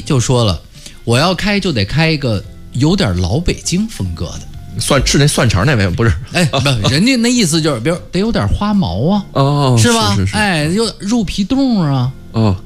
就说了，我要开就得开一个有点老北京风格的。 是那蒜肠那位不是？ 哎，不，人家那意思就是，比如得有点花毛啊， 哦， 是吧？ 是哎，有肉皮冻啊， 哦，